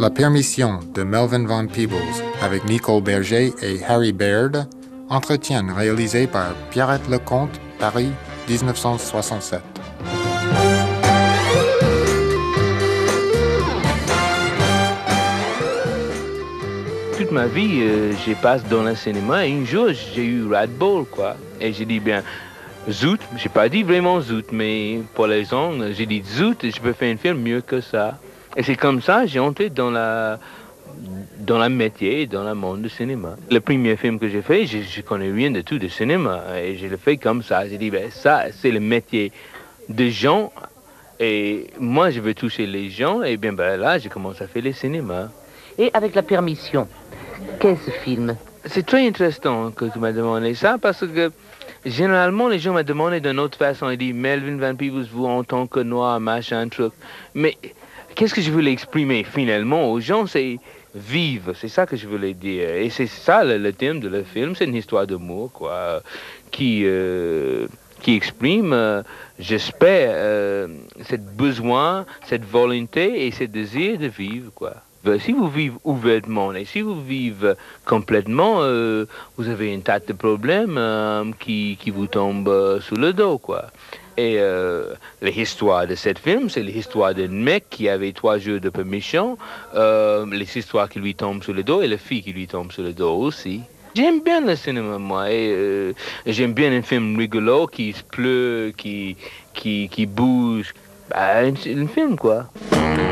La permission de Melvin Van Peebles avec Nicole Berger et Harry Baird, entretien réalisé par Pierrette Lecomte, Paris, 1967. Toute ma vie, j'ai passé dans le cinéma et un jour, j'ai eu Red Bull, quoi. Et j'ai dit, bien, zout, j'ai pas dit vraiment zout, mais pour les gens, j'ai dit zout, je peux faire un film mieux que ça. Et c'est comme ça, j'ai entré dans le métier, dans le monde du cinéma. Le premier film que j'ai fait, je connais rien de tout du cinéma. Et je l'ai fait comme ça. J'ai dit, ben, ça, c'est le métier des gens. Et moi, je veux toucher les gens. Et bien, ben, là, j'ai commencé à faire le cinéma. Et avec la permission, qu'est-ce film? C'est très intéressant que tu m'as demandé ça parce que généralement les gens m'ont demandé d'une autre façon. Ils disent Melvin Van Peebles, vous en tant que noir, machin, truc. Mais qu'est-ce que je voulais exprimer finalement aux gens, c'est vivre. C'est ça que je voulais dire. Et c'est ça le thème de le film. C'est une histoire d'amour, quoi, qui exprime, j'espère, cette besoin, cette volonté et ce désir de vivre, quoi. Si vous vivez ouvertement et si vous vivez complètement, vous avez un tas de problèmes qui vous tombent sous le dos, quoi. Et l'histoire de cette film, c'est l'histoire d'un mec qui avait 3 jours de permission, les histoires qui lui tombent sous le dos et la fille qui lui tombe sous le dos aussi. J'aime bien le cinéma, moi, et j'aime bien un film rigolo qui se pleut, qui bouge. Bah, un film, quoi.